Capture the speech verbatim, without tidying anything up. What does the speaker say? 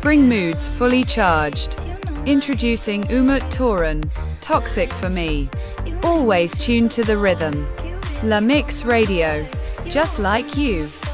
Spring moods fully charged. Introducing Umut Toran, Toxic for Me. Always tuned to the rhythm. La Mix Radio. Just like you.